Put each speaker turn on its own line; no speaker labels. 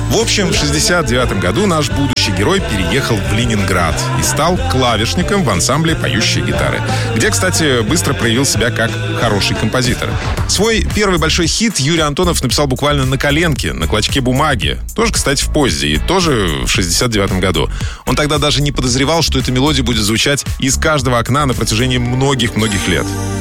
В общем, в 1969 году наш будущий герой переехал в Ленинград и стал клавишником в ансамбле «Поющие гитары», где, кстати, быстро проявил себя как хороший композитор. Свой первый большой хит Юрий Антонов написал буквально на коленке, на клочке бумаги. Тоже, кстати, в поезде, и тоже в 1969 году. Он тогда даже не подозревал, что эта мелодия будет звучать из каждого окна на протяжении многих-многих лет.